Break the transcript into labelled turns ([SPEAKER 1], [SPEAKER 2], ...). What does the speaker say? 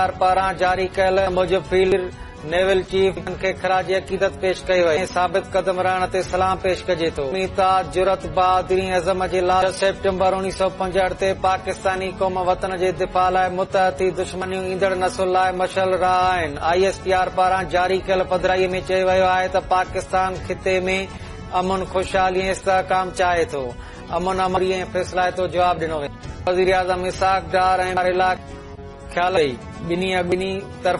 [SPEAKER 1] पारां जारी कयल मूजिब फील्ड नेवल चीफ खे ख़राज अक़ीदत पेश कई वई साबित कदम रहण ते सलाम पेश कजे थो। मीताज जुरत बहादुरी अज़म जे लाइ 10 सेप्टेम्बर 1965 ते पाकिस्तानी क़ौम वतन जे दिफ़ा लाइ मुतहदी दुश्मनियूं ईंदड़ नसुल लाइ मशल रहा आहिनि। ISPR पारां जारी कयल पधिराईअ में चयो वियो आहे त पाकिस्तान खिते में अमन खुशहाली ऐं इस्तेहकाम चाहे थो। अमन अमरी ऐं फ़ैसिला तो जवाब ॾिनो वियो। वज़ीर आज़म इसाक डार ऐं इलाक़े ख़्याल ॿिन्ही तरफ़